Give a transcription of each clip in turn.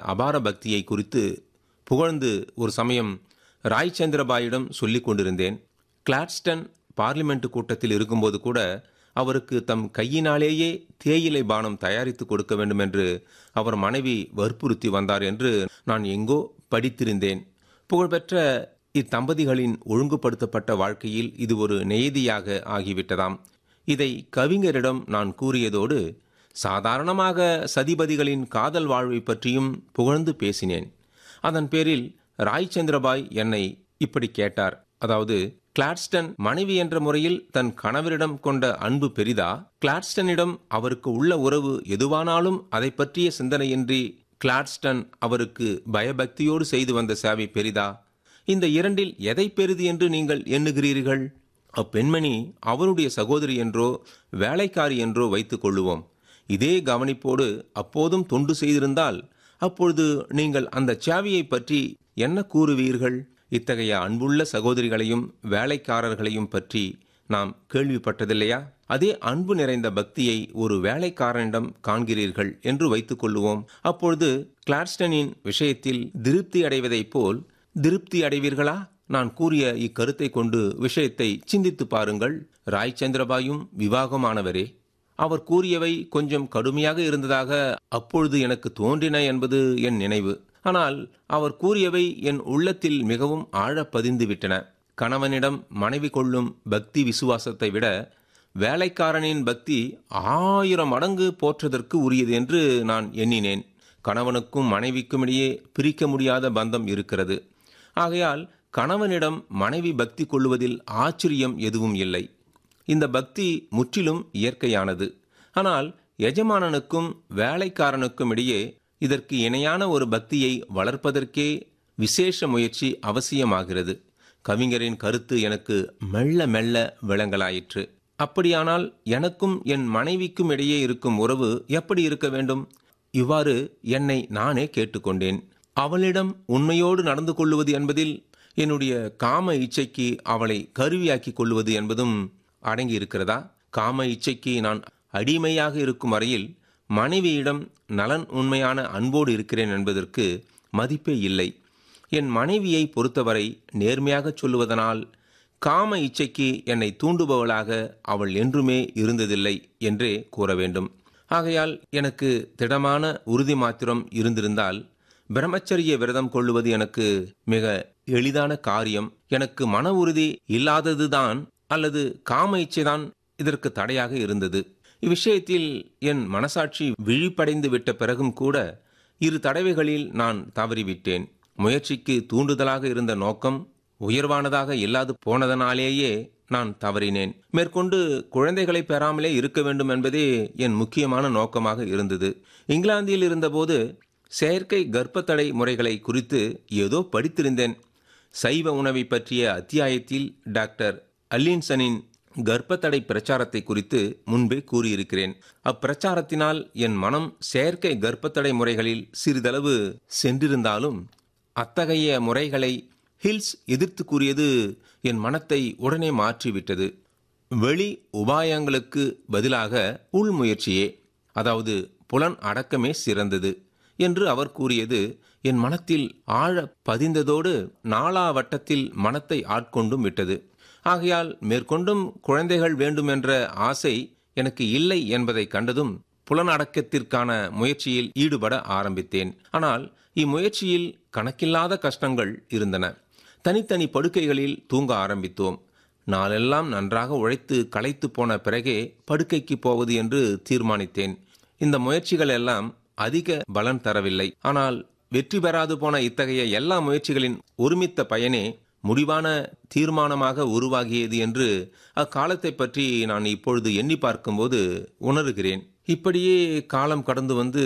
அபார பக்தியை குறித்து புகழ்ந்து ஒரு சமயம் ராய்சந்திரபாயிடம் சொல்லிக் கொண்டிருந்தேன். கிளாட்ஸ்டன் பார்லிமெண்ட் கூட்டத்தில் இருக்கும்போது கூட அவருக்கு தம் கையினாலேயே தேயிலை பானம் தயாரித்து கொடுக்க வேண்டும் என்று அவர் மனைவி வற்புறுத்தி வந்தார் என்று நான் எங்கோ படித்திருந்தேன். புகழ்பெற்ற இத்தம்பதிகளின் ஒழுங்குபடுத்தப்பட்ட வாழ்க்கையில் இது ஒரு நியதியாக ஆகிவிட்டதாம். இதை கவிஞரிடம் நான் கூறியதோடு சாதாரணமாக சதிபதிகளின் காதல் வாழ்வை பற்றியும் புகழ்ந்து பேசினேன். அதன் பேரில் ராய்சந்திரபாய் என்னை இப்படி கேட்டார். அதாவது, கிளாட்ஸ்டன் மனைவி என்ற முறையில் தன் கணவரிடம் கொண்ட அன்பு பெரிதா, கிளாட்ஸ்டனிடம் அவருக்கு உள்ள உறவு எதுவானாலும் அதை பற்றிய சிந்தனையின்றி கிளாட்ஸ்டன் அவருக்கு பயபக்தியோடு செய்து வந்த சேவை பெரிதா? இந்த இரண்டில் எதை பெரிது என்று நீங்கள் எண்ணுகிறீர்கள்? அப்பெண்மணி அவருடைய சகோதரி என்றோ வேலைக்காரி என்றோ வைத்துக் கொள்ளுவோம். இதே கவனிப்போடு அப்போதும் தொண்டு செய்திருந்தால் அப்பொழுது நீங்கள் அந்த சேவையை பற்றி என்ன கூறுவீர்கள்? இத்தகைய அன்புள்ள சகோதரிகளையும் வேலைக்காரர்களையும் பற்றி நாம் கேள்விப்பட்டதில்லையா? அதே அன்பு நிறைந்த பக்தியை ஒரு வேலைக்காரனிடம் காண்கிறீர்கள் என்று வைத்துக் கொள்ளுவோம். அப்பொழுது கிளாட்ஸ்டனின் விஷயத்தில் திருப்தி அடைவதைப் போல் திருப்தி அடைவீர்களா? நான் கூறிய இக்கருத்தை கொண்டு விஷயத்தை சிந்தித்து பாருங்கள். ராய்சந்திரபாயும் விவாகமானவரே. அவர் கூறியவை கொஞ்சம் கடுமையாக இருந்ததாக அப்பொழுது எனக்கு தோன்றின என்பது என் நினைவு. ஆனால் அவர் கூறியவை என் உள்ளத்தில் மிகவும் ஆழ பதிந்து விட்டன. கணவனிடம் மனைவி கொள்ளும் பக்தி விசுவாசத்தை விட வேலைக்காரனின் பக்தி 1000 மடங்கு போற்றதற்கு உரியது என்று நான் எண்ணினேன். கணவனுக்கும் மனைவிக்கும் இடையே பிரிக்க முடியாத பந்தம் இருக்கிறது. ஆகையால் கணவனிடம் மனைவி பக்தி கொள்ளுவதில் ஆச்சரியம் எதுவும் இல்லை. இந்த பக்தி முற்றிலும் இயற்கையானது. ஆனால் எஜமானனுக்கும் வேலைக்காரனுக்கும் இடையே இதற்கு இணையான ஒரு பக்தியை வளர்ப்பதற்கே விசேஷ முயற்சி அவசியமாகிறது. கவிஞரின் கருத்து எனக்கு மெல்ல மெல்ல விளங்கலாயிற்று. அப்படியானால் எனக்கும் என் மனைவிக்கும் இடையே இருக்கும் உறவு எப்படி இருக்க வேண்டும்? இவ்வாறு என்னை நானே கேட்டுக்கொண்டேன். அவளிடம் உண்மையோடு நடந்து கொள்ளுவது என்பதில் என்னுடைய காம இச்சைக்கு அவளை கருவியாக்கி கொள்வது என்பதும் அடங்கி இருக்கிறதா? காம இச்சைக்கு நான் அடிமையாக இருக்கும் வரையில் மனைவியிடம் நலன் உண்மையான அன்போடு இருக்கிறேன் என்பதற்கு மதிப்பே இல்லை. என் மனைவியை பொறுத்தவரை நேர்மையாக சொல்லுவதனால் காம இச்சைக்கு என்னை தூண்டுபவளாக அவள் என்றுமே இருந்ததில்லை என்றே கூற வேண்டும். ஆகையால் எனக்கு திடமான உறுதி மாத்திரம் இருந்திருந்தால் பிரம்மச்சரிய விரதம் கொள்ளுவது எனக்கு மிக எளிதான காரியம். எனக்கு மன உறுதி இல்லாததுதான் அல்லது காம இச்சைதான் இதற்கு தடையாக இருந்தது. இவ்விஷயத்தில் என் மனசாட்சி விழிப்படைந்து விட்ட பிறகும் கூட 2 தடவைகளில் நான் தவறிவிட்டேன். முயற்சிக்கு தூண்டுதலாக இருந்த நோக்கம் உயர்வானதாக இல்லாது போனதனாலேயே நான் தவறினேன். மேற்கொண்டு குழந்தைகளை பெறாமலே இருக்க வேண்டும் என்பதே என் முக்கியமான நோக்கமாக இருந்தது. இங்கிலாந்தில் இருந்தபோது செயற்கை கர்ப்பத்தடை முறைகளை குறித்து ஏதோ படித்திருந்தேன். சைவ உணவை பற்றிய அத்தியாயத்தில் டாக்டர் அல்லின்சனின் கர்ப்பத்தடை பிரச்சாரத்தை குறித்து முன்பே கூறியிருக்கிறேன். அப்பிரச்சாரத்தினால் என் மனம் செயற்கை கர்ப்பத்தடை முறைகளில் சிறிதளவு சென்றிருந்தாலும் அத்தகைய முறைகளை ஹில்ஸ் எதிர்த்து கூறியது என் மனத்தை உடனே மாற்றிவிட்டது. வெளி உபாயங்களுக்கு பதிலாக உள்முயற்சியே, அதாவது புலன் அடக்கமே சிறந்தது என்று அவர் கூறியது என் மனத்தில் ஆழ பதிந்ததோடு நாளாவட்டத்தில் மனத்தை ஆட்கொண்டும் விட்டது. ஆகையால் மேற்கொண்டும் குழந்தைகள் வேண்டும் என்ற ஆசை எனக்கு இல்லை என்பதை கண்டதும் புலனடக்கத்திற்கான முயற்சியில் ஈடுபட ஆரம்பித்தேன். ஆனால் இம்முயற்சியில் கணக்கில்லாத கஷ்டங்கள் இருந்தன. தனித்தனி படுக்கைகளில் தூங்க ஆரம்பித்தோம். நாளெல்லாம் நன்றாக உழைத்து களைத்து போன பிறகே படுக்கைக்கு போவது என்று தீர்மானித்தேன். இந்த முயற்சிகள் எல்லாம் அதிக பலன் தரவில்லை. ஆனால் வெற்றி பெறாது போன இத்தகைய எல்லா முயற்சிகளின் ஒருமித்த பயனே முடிவான தீர்மானமாக உருவாகியது என்று அக்காலத்தை பற்றி நான் இப்பொழுது எண்ணி பார்க்கும்போது உணர்கிறேன். இப்படியே காலம் கடந்து வந்து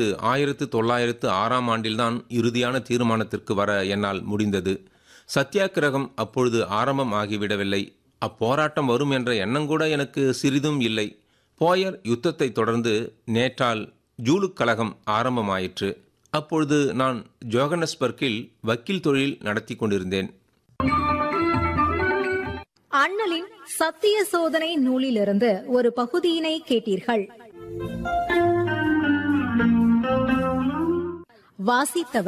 1906ஆம் ஆண்டில்தான் இறுதியான தீர்மானத்திற்கு வர என்னால் முடிந்தது. சத்தியாகிரகம் அப்பொழுது ஆரம்பம் ஆகிவிடவில்லை. அப்போராட்டம் வரும் என்ற எண்ணங்கூட எனக்கு சிறிதும் இல்லை. போயர் யுத்தத்தை தொடர்ந்து நேற்றால் ஜூலுக் கழகம் ஆரம்பமாயிற்று. அப்பொழுது நான் ஜோகன்னஸ்பர்க்கில் வக்கீல் தொழில் நடத்தி கொண்டிருந்தேன். அண்ணலின் சத்திய சோதனை நூலிலிருந்து ஒரு பகுதியினை கேட்டீர்கள். வாசித்தவர்